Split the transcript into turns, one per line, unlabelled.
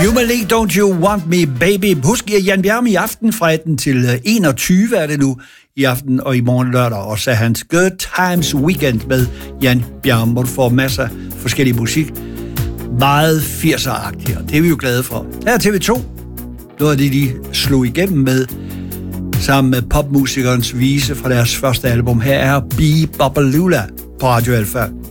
Jubilee, Don't You Want Me Baby. Husk Jan Bjerm i aften fra 18 til 21 er det nu i aften og i morgen lørdag. Og så hans Good Times Weekend med Jan Bjerm, hvor du får masser af forskellig musik. Meget 80'er-agtigt, og det er vi jo glade for. Her er TV2. Noget af det, de slog igennem med, sammen med popmusikernes vise fra deres første album. Her er Be Bobbalula på Radio Alpha.